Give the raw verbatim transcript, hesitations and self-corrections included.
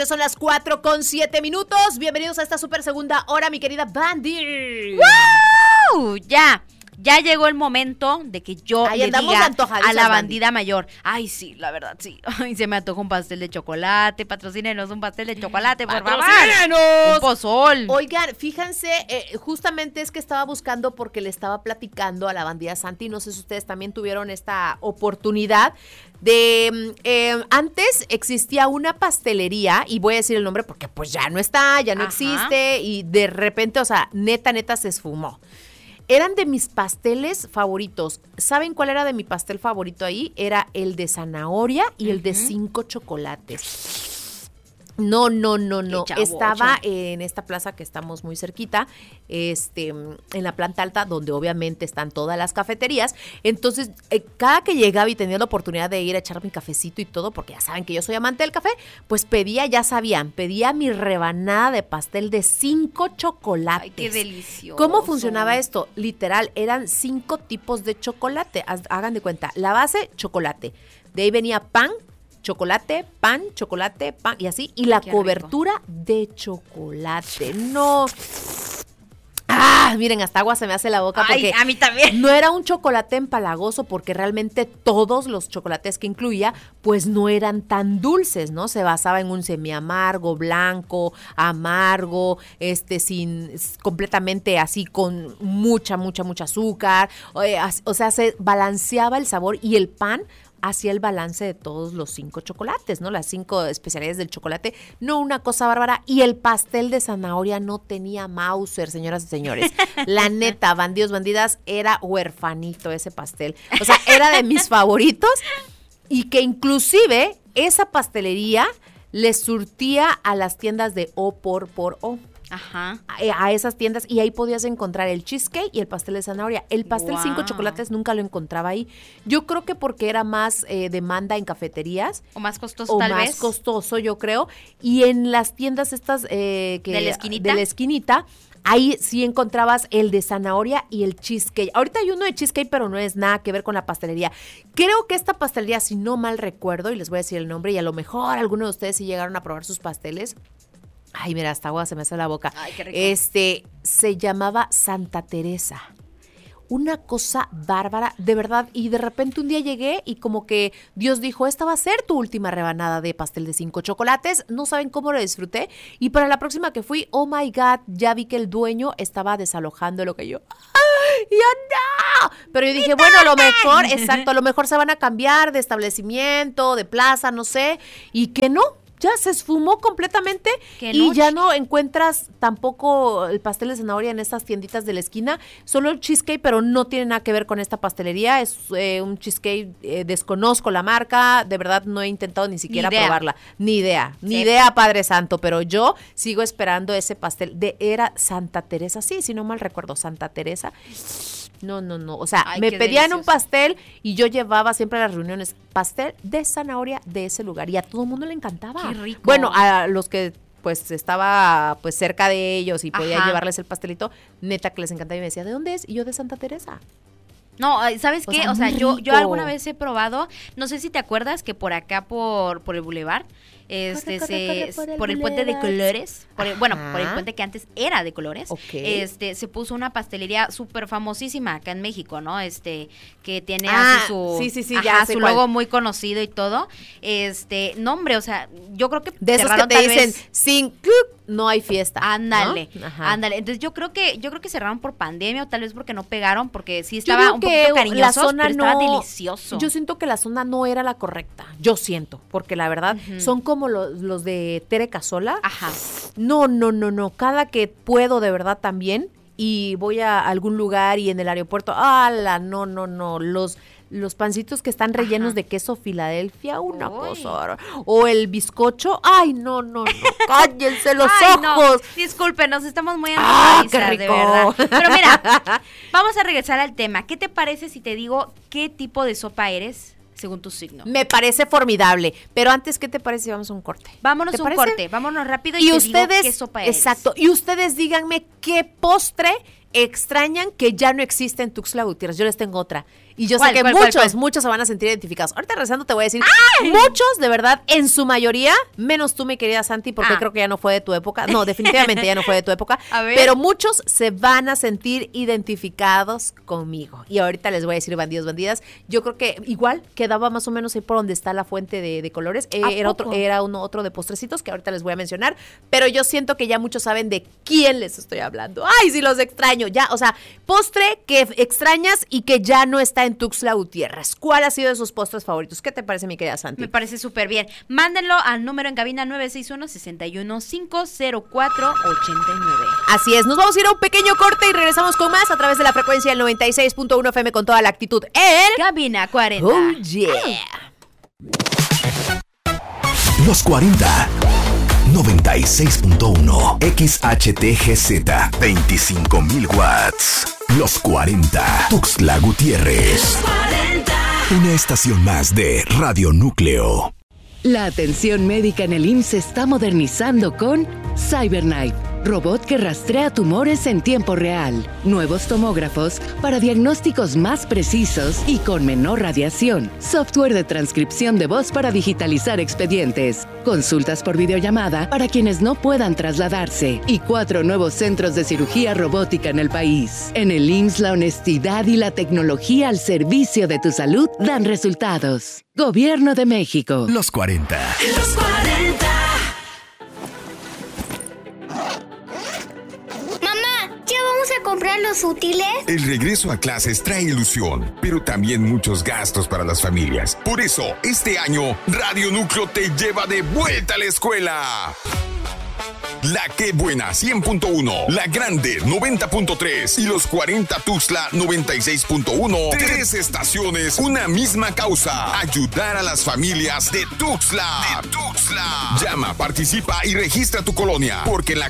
Son las cuatro con siete minutos. Bienvenidos a esta super segunda hora, mi querida Bandy. ¡Wow! Ya, ya llegó el momento de que yo Ahí le diga a la bandida Bandy. mayor. Ay, sí, la verdad, sí. Ay, se me antoja un pastel de chocolate. Patrocínenos un pastel de chocolate, por favor. Un pozol. Oigan, fíjense, eh, justamente es que estaba buscando porque le estaba platicando a la bandida Santi. No sé si ustedes también tuvieron esta oportunidad de eh, antes existía una pastelería, y voy a decir el nombre porque pues ya no está, ya no Ajá. existe, y de repente, o sea, neta, neta se esfumó. Eran de mis pasteles favoritos. ¿Saben cuál era de mi pastel favorito ahí? Era el de zanahoria y uh-huh. el de cinco chocolates. No, no, no, no. Estaba en esta plaza que estamos muy cerquita, este, en la planta alta, donde obviamente están todas las cafeterías. Entonces, eh, cada que llegaba y tenía la oportunidad de ir a echar mi cafecito y todo, porque ya saben que yo soy amante del café, pues pedía, ya sabían, pedía mi rebanada de pastel de cinco chocolates. Ay, qué delicioso. ¿Cómo funcionaba esto? Literal, eran cinco tipos de chocolate. Hagan de cuenta, la base, chocolate. De ahí venía pan, chocolate, pan, chocolate, pan y así. Y la Qué cobertura rico. de chocolate. No. Ah, miren, hasta agua se me hace la boca. Ay, porque a mí también. No era un chocolate empalagoso, porque realmente todos los chocolates que incluía, pues no eran tan dulces, ¿no? Se basaba en un semiamargo, blanco, amargo, este, sin, completamente así con mucha, mucha, mucha azúcar. O sea, se balanceaba el sabor y el pan hacía el balance de todos los cinco chocolates, ¿no? Las cinco especialidades del chocolate, no una cosa bárbara. Y el pastel de zanahoria no tenía Mauser, señoras y señores. La neta, bandidos, bandidas, era huerfanito ese pastel. O sea, era de mis favoritos, y que inclusive esa pastelería le surtía a las tiendas de O por por O. Ajá. A, a esas tiendas, y ahí podías encontrar el cheesecake y el pastel de zanahoria. El pastel wow. cinco chocolates nunca lo encontraba ahí. Yo creo que porque era más eh, demanda en cafeterías. O más costoso, o tal más vez. costoso, yo creo. Y en las tiendas estas eh, que, ¿De la esquinita? De la esquinita, ahí sí encontrabas el de zanahoria y el cheesecake. Ahorita hay uno de cheesecake, pero no es nada que ver con la pastelería. Creo que esta pastelería, si no mal recuerdo, y les voy a decir el nombre, y a lo mejor alguno de ustedes sí llegaron a probar sus pasteles. Ay, mira, hasta agua se me hace la boca. Ay, qué rico. Este, se llamaba Santa Teresa. Una cosa bárbara, de verdad. Y de repente un día llegué y como que Dios dijo, esta va a ser tu última rebanada de pastel de cinco chocolates. No saben cómo lo disfruté. Y para la próxima que fui, oh my God, ya vi que el dueño estaba desalojando lo que yo... ¡Ay, ya no! Pero yo dije, bueno, a lo mejor, exacto, a lo mejor se van a cambiar de establecimiento, de plaza, no sé. Y que no. Ya se esfumó completamente y no, ya no encuentras tampoco el pastel de zanahoria en estas tienditas de la esquina. Solo el cheesecake, pero no tiene nada que ver con esta pastelería. Es eh, un cheesecake, eh, desconozco la marca, de verdad no he intentado ni siquiera ni probarla. Ni idea, ni sí. idea, Padre Santo, pero yo sigo esperando ese pastel. De Era Santa Teresa, sí, si no mal recuerdo, Santa Teresa. No, no, no, o sea, Ay, me pedían delicioso. un pastel y yo llevaba siempre a las reuniones pastel de zanahoria de ese lugar y a todo el mundo le encantaba. Qué rico. Bueno, a los que pues estaba pues cerca de ellos y podía Ajá. llevarles el pastelito, neta que les encantaba, y me decía, ¿de dónde es? Y yo, de Santa Teresa. No, ¿sabes o qué? Sea, o sea, yo, yo alguna vez he probado, no sé si te acuerdas que por acá, por, por el bulevar, este, corre, corre, corre, por se, el, por el puente de colores, por el, bueno, por el puente que antes era de colores, okay. este, se puso una pastelería súper famosísima acá en México, ¿no? Este, que tiene ah, así su, sí, sí, sí, ajá, ya su sé logo cuál. muy conocido y todo. Este, no, hombre, o sea, yo creo que de esos que te dicen, vez, sin no hay fiesta. Ándale, ¿no? ándale. Entonces yo creo que, yo creo que cerraron por pandemia, o tal vez porque no pegaron, porque sí estaba un poquito cariñoso, pero estaba no, delicioso. Yo siento que la zona no era la correcta. Yo siento, porque la verdad, uh-huh. son como los, los de Tere Casola. Ajá. No, no, no, no. Cada que puedo, de verdad, también, y voy a algún lugar y en el aeropuerto, ¡ala! No, no, no. Los los pancitos que están rellenos Ajá. de queso Filadelfia, una Uy. cosa. O el bizcocho, ¡ay, no, no, no! ¡Cállense los Ay, ojos! No. Discúlpenos, estamos muy ¡Ah, qué rico! De verdad. Pero mira, vamos a regresar al tema. ¿Qué te parece si te digo qué tipo de sopa eres? Según tu signo. Me parece formidable. Pero antes, ¿qué te parece si vamos a un corte? Vámonos a un parece? corte, vámonos rápido y, y te ustedes, digo qué sopa eres. Exacto. Y ustedes díganme qué postre extrañan que ya no existe en Tuxtla Gutiérrez? Yo les tengo otra. Y yo sé ¿Cuál, que cuál, muchos, cuál, cuál? muchos se van a sentir identificados. Ahorita rezando te voy a decir, ¡ay! Muchos, de verdad, en su mayoría, menos tú, mi querida Santi, porque Ah. creo que ya no fue de tu época. No, definitivamente ya no fue de tu época. A ver. Pero muchos se van a sentir identificados conmigo. Y ahorita les voy a decir, bandidos, bandidas, yo creo que igual quedaba más o menos ahí por donde está la fuente de, de colores. Eh, ¿A era poco? otro, era uno otro de postrecitos que ahorita les voy a mencionar. Pero yo siento que ya muchos saben de quién les estoy hablando. ¡Ay, sí los extraño! Ya, o sea, postre que extrañas y que ya no está en Tuxtla Gutiérrez. ¿Cuál ha sido de sus postres favoritos? ¿Qué te parece, mi querida Santi? Me parece súper bien. Mándenlo al número en cabina nueve seis uno, seis uno cinco, cero cuatro ocho nueve. Así es, nos vamos a ir a un pequeño corte y regresamos con más a través de la frecuencia del noventa y seis punto uno F M con toda la actitud. El Cabina cuarenta. Oh yeah. Los cuarenta. noventa y seis punto uno. X H T G Z. veinticinco mil watts. Los cuarenta. Tuxtla Gutiérrez. Una estación más de Radio Núcleo. La atención médica en el I M S S se está modernizando con CyberKnife, robot que rastrea tumores en tiempo real. Nuevos tomógrafos para diagnósticos más precisos y con menor radiación. Software de transcripción de voz para digitalizar expedientes. Consultas por videollamada para quienes no puedan trasladarse. Y cuatro nuevos centros de cirugía robótica en el país. En el I M S S la honestidad y la tecnología al servicio de tu salud dan resultados. Gobierno de México. Los cuarenta. Los cuarenta. Mamá, ¿ya vamos a comprar los útiles? El regreso a clases trae ilusión, pero también muchos gastos para las familias. Por eso, este año, Radio Núcleo te lleva de vuelta a la escuela. La Que Buena cien punto uno, La Grande noventa punto tres y Los cuarenta Tuxtla noventa y seis punto uno. Tres estaciones, una misma causa. Ayudar a las familias de Tuxtla. De Tuxtla. Llama, participa y registra tu colonia, porque en la